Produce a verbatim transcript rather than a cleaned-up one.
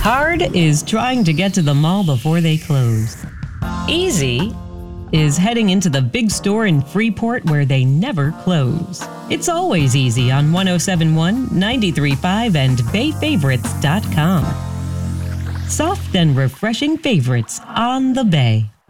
Hard is trying to get to the mall before they close. Easy is heading into the big store in Freeport where they never close. It's always easy on one oh seven point one, ninety-three point five, and bay favorites dot com. Soft and refreshing favorites on the Bay.